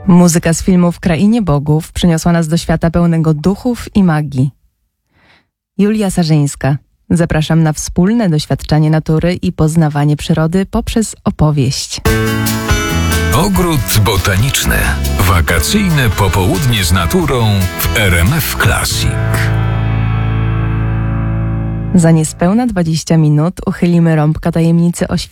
Muzyka z filmu W krainie bogów przyniosła nas do świata pełnego duchów i magii. Julia Sarzyńska. Zapraszam na wspólne doświadczanie natury i poznawanie przyrody poprzez opowieść. Ogród botaniczny. Wakacyjne popołudnie z naturą w RMF Classic. Za niespełna 20 minut uchylimy rąbka tajemnicy o świecie.